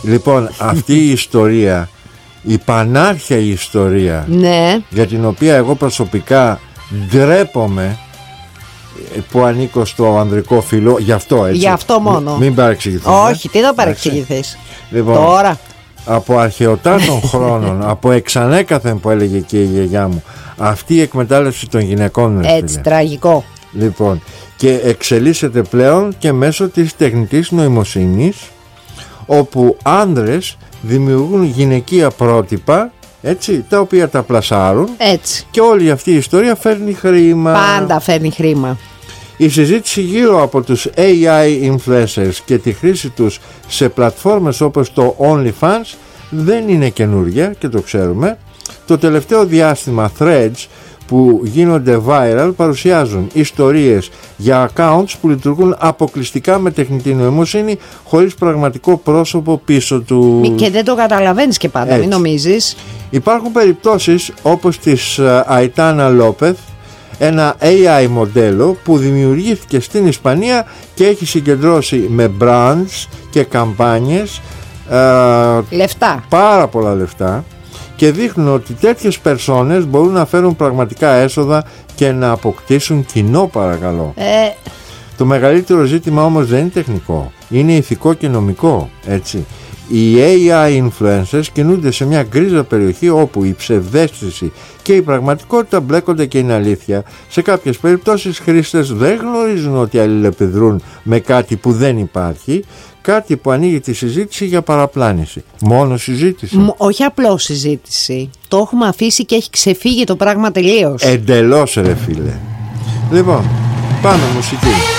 Λοιπόν, αυτή η ιστορία, η πανάρχια ιστορία, ναι, για την οποία εγώ προσωπικά ντρέπομαι που ανήκω στο ανδρικό φύλο, γι' αυτό έτσι. Γι' αυτό μόνο. Μην παρεξηγηθείς. Όχι, τι θα παρεξηγηθείς. Λοιπόν, τώρα. Από αρχαιοτά των χρόνων, από εξανέκαθεν που έλεγε και η γιαγιά μου, αυτή η εκμετάλλευση των γυναικών, Έτσι, τραγικό. Λοιπόν, και εξελίσσεται πλέον και μέσω της τεχνητής νοημοσύνης, όπου άνδρες δημιουργούν γυναικεία πρότυπα, έτσι, τα οποία τα πλασάρουν, έτσι, και όλη αυτή η ιστορία φέρνει χρήμα. Πάντα φέρνει χρήμα. Η συζήτηση γύρω από τους AI influencers και τη χρήση τους σε πλατφόρμες όπως το OnlyFans δεν είναι καινούργια και το ξέρουμε. Το τελευταίο διάστημα Threads που γίνονται viral παρουσιάζουν ιστορίες για accounts που λειτουργούν αποκλειστικά με τεχνητή νοημοσύνη, χωρίς πραγματικό πρόσωπο πίσω του. Και δεν το καταλαβαίνεις και πάντα, μην νομίζεις. Υπάρχουν περιπτώσεις όπως της Αϊτάνα Λόπεθ, ένα AI μοντέλο που δημιουργήθηκε στην Ισπανία και έχει συγκεντρώσει με brands και καμπάνιες λεφτά, πάρα πολλά λεφτά, και δείχνουν ότι τέτοιες περσόνες μπορούν να φέρουν πραγματικά έσοδα και να αποκτήσουν κοινό, παρακαλώ. Το μεγαλύτερο ζήτημα όμως δεν είναι τεχνικό, είναι ηθικό και νομικό, έτσι. Οι AI influencers κινούνται σε μια γκρίζα περιοχή όπου η ψευδαίσθηση και η πραγματικότητα μπλέκονται και είναι αλήθεια. Σε κάποιες περιπτώσεις χρήστες δεν γνωρίζουν ότι αλληλεπιδρούν με κάτι που δεν υπάρχει, κάτι που ανοίγει τη συζήτηση για παραπλάνηση. Μόνο συζήτηση. Όχι απλώς συζήτηση. Το έχουμε αφήσει και έχει ξεφύγει το πράγμα τελείως. Εντελώς, ρε φίλε. Λοιπόν, πάμε μουσική.